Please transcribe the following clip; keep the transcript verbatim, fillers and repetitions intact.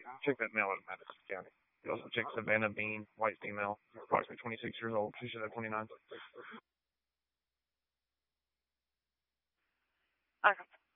check that male out of Madison County. You also check Savannah Bean, white female, approximately twenty-six years old. She should have twenty-nine. Okay.